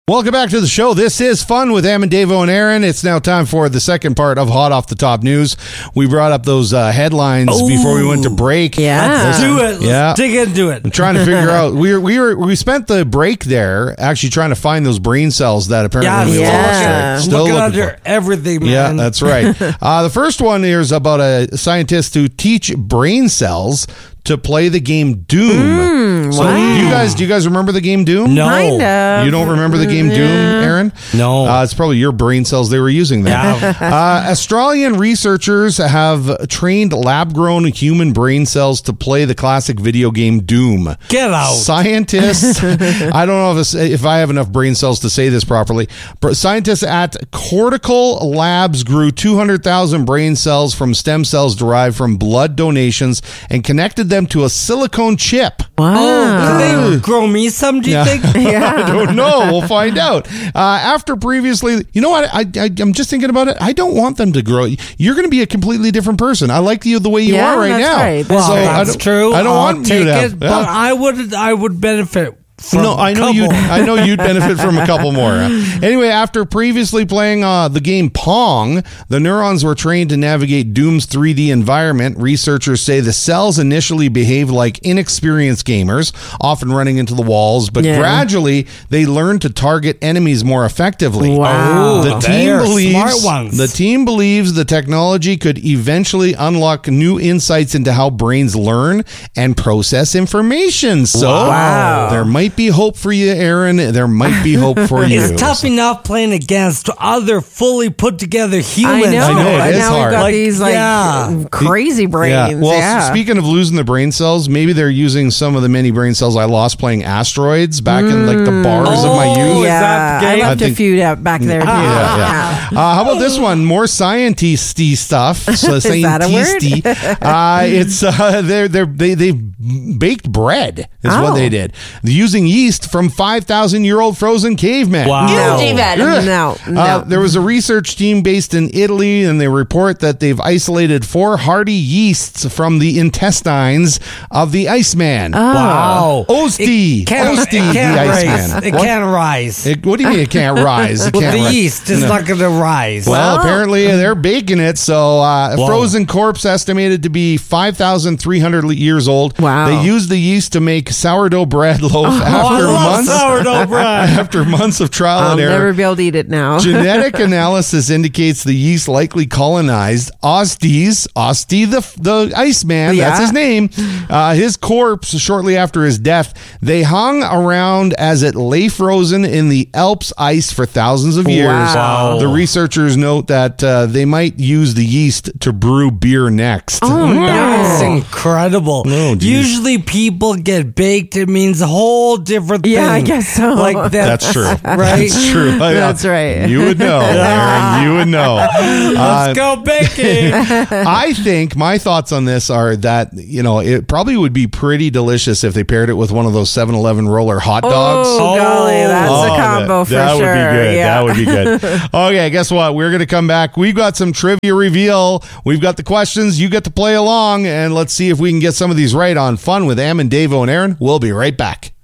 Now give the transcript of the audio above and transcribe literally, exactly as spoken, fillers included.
Welcome back to the show. This is Fun with Am and Davo and Aaron. It's now time for the second part of Hot Off the Top News. We brought up those uh, headlines Ooh. before we went to break. Yeah. Let's do it. Let's Yeah. dig into it. I'm trying to figure out. We were, we were we spent the break there actually trying to find those brain cells that apparently we Yeah. lost. Yeah. Right? Still Looking looking under for. everything, Yeah, man. that's right. uh, the first one here is about a scientist who teach brain cells to play the game Doom. so wow. do you guys do you guys remember the game Doom? No. Kind of. You don't remember the game Doom, Aaron? No. Uh, it's probably your brain cells they were using there. Yeah. uh, Australian researchers have trained lab-grown human brain cells to play the classic video game Doom. Get out. Scientists, I don't know if, it's, if I have enough brain cells to say this properly, but scientists at Cortical Labs grew two hundred thousand brain cells from stem cells derived from blood donations and connected them to a silicone chip. Wow. Oh, can they grow me some, do you Yeah. think? I don't know. We'll find out. Uh, after previously, you know what? I, I, I'm just thinking about it. I don't want them to grow. You're going to be a completely different person. I like you the way you Yeah, are right that's now. right. Well, So I that's don't- true. I don't I'll want take you to have. it, but I would, I would benefit from No, I know a you. couple. I know you'd benefit from a couple more. Anyway, after previously playing uh, the game Pong, the neurons were trained to navigate Doom's three D environment. Researchers say the cells initially behaved like inexperienced gamers, often running into the walls, but Yeah. gradually they learned to target enemies more effectively. Wow. The team They're believes smart ones. the team believes the technology could eventually unlock new insights into how brains learn and process information. So Wow. there might be hope for you, Aaron. There might be hope for you. It's tough enough playing against other fully put together I humans. know. I know, it and is now hard. we've got Like, these like yeah. crazy brains. Yeah. Well, yeah. speaking of losing the brain cells, maybe they're using some of the many brain cells I lost playing Asteroids back in like the bars of my Oh, youth. is yeah, that the I game? left I a think- few out back there too. Yeah, yeah. Uh, how about this one? More scientisty stuff. So Is that a word? scientisty. uh, it's uh, they're they're they they baked bread is Oh. what they did using yeast from five thousand year old frozen cavemen. Wow. No, Ugh. no, no. Uh, there was a research team based in Italy, and they report that they've isolated four hardy yeasts from the intestines of the Iceman. Wow. Osti. It can't, Osti, it can't the rise. Iceman. It What? can't rise. It- what do you mean it can't rise? It Well, can't the rise. yeast is No. not going to rise. Well, Wow. apparently they're baking it. So, uh, a Whoa. frozen corpse estimated to be five thousand three hundred years old. Wow. They used the yeast to make sourdough bread loaf oh, I after love months sourdough bread. after months of trial I'll and error. never be able to eat it now. Genetic analysis indicates the yeast likely colonized Ostis, Osti the the Iceman, Yeah. that's his name, uh, his corpse shortly after his death. They hung around as it lay frozen in the Alps ice for thousands of years. Wow. The researchers note that uh, they might use the yeast to brew beer next. Oh, That's no. incredible. Oh, geez. Usually people get baked. It means a whole different thing. Yeah, I guess so. Like that. That's true. Right? That's true. That's right. You would know, Aaron. You would know. Uh, Let's go baking. I think my thoughts on this are that, you know, it probably would be pretty delicious if they paired it with one of those seven eleven roller hot dogs. Oh, golly, that's Oh, a combo that, for that sure. would be good. Yeah. That would be good. Okay, guess what? We're going to come back. We've got some trivia reveal. We've got the questions. You get to play along, and let's see if we can get some of these right on Fun with Am and Davo and Aaron. We'll be right back.